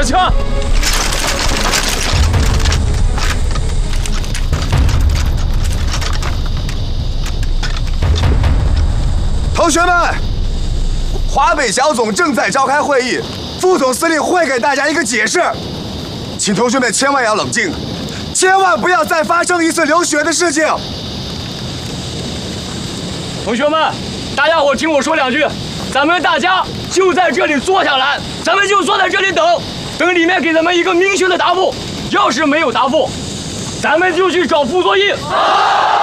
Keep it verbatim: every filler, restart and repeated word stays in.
着枪。 同学们，华北小总正在召开会议，副总司令会给大家一个解释，请同学们千万要冷静，千万不要再发生一次流血的事情。 同学们，大家伙听我说两句，咱们大家就在这里坐下来，咱们就坐在这里等，等里面给咱们一个明确的答复。要是没有答复，咱们就去找傅作义。